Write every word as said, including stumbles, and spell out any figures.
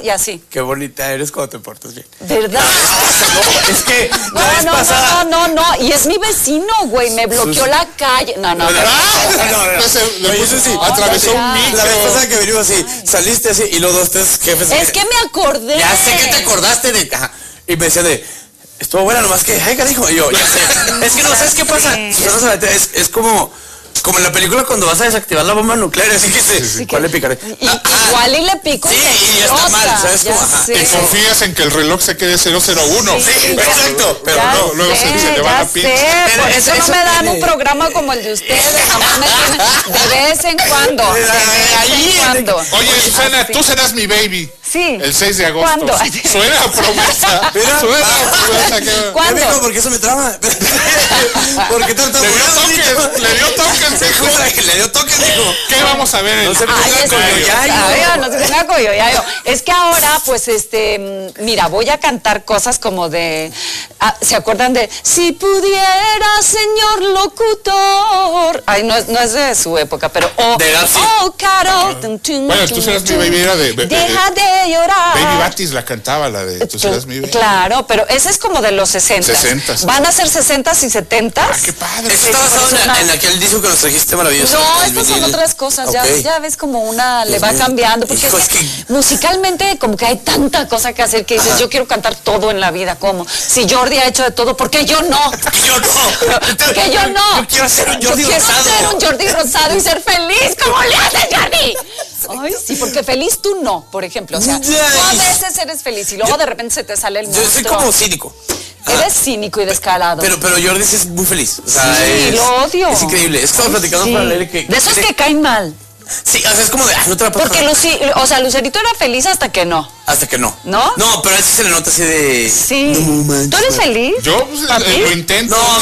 y así. Qué bonita eres cuando te portas bien. ¿Verdad? No, es que no, la vez no, pasada... no, no, no, y es mi vecino, güey, me bloqueó la calle. No, no, no. No, no, no. Le puse sí, atravesó un micro. La vez pasada que venimos así, saliste así y los dos, tres jefes... Es que me acordé. Ya sé que te acordaste de... Ajá. Y me decía de... Estuvo buena, nomás que... Ay, carajo. Y yo, ya sé. Es que no, ¿sabes qué pasa? Es, es como... Como en la película cuando vas a desactivar la bomba nuclear, así que se, sí, ¿cuál le picaré? Y, ah, igual y le pico sí, y ya está mal, ¿sabes cómo? Y confías en que el reloj se quede cero cero uno. Sí, sí, exacto. Pero ya no, luego sé, se, se le va la pinza. Por eso, eso no me dan un programa como el de ustedes, jamás me tienen, de vez en cuando, de vez en cuando. Oye, Susana, tú serás mi baby. Sí. El seis de agosto. ¿Cuándo? Suena a promesa. Mira. Suena a promesa. Que... ¿Cuándo? Amigo, porque eso me trama. Porque tú estás Le dio toques, le dio toques, hijo. Le dio toques, dijo. ¿Qué vamos a ver? En... No se ponga coyoyayo. No se ponga coyoyayo. Es que ahora, pues, este, mira, voy a cantar cosas como de, ah, ¿se acuerdan de Si pudiera, señor locutor? Ay, no es, no es de su época, pero oh, de García. Oh, Caro. Tum, tum, bueno, tú serás mi baby era de, de, de Deja de llorar. Baby Batis la cantaba, la de Tú serás mi baby. Claro, pero ese es como de los sesenta. sesentas. Van a ser sesentas y setentas. Ah, qué padre. Eso está basado en, en aquel disco que nos trajiste maravilloso. No, estas son otras cosas. Okay. Ya, ya ves como una le va cambiando. Porque Hijo, es que, es que... musicalmente como que hay tanta cosa que hacer que dices, ajá, yo quiero cantar todo en la vida. ¿Cómo? Si Jordi ha hecho de todo, ¿por qué yo no? ¿Por qué yo no? ¿Por qué yo no? Yo quiero ser un Jordi yo quiero Rosado. ser un Jordi Rosado y ser feliz. ¿Cómo le haces, Jordi? Ay, sí, porque feliz tú no, por ejemplo. O sea, tú a veces eres feliz y luego yo, de repente se te sale el monstruo. Yo soy como cínico. Eres ah, cínico y descarado. Pero, pero Jordi es muy feliz. O sea, sí, es, lo odio. Es increíble. Es como Ay, platicando sí. para leer que... De esos que caen mal. Sí, o sea, es como de... Ah, no te la puedo Porque Luci, o sea, Lucerito era feliz hasta que no. Hasta que no. ¿No? No, pero a veces se le nota así de... Sí. No, ¿Tú eres feliz? Yo pues, eh, lo intento. No,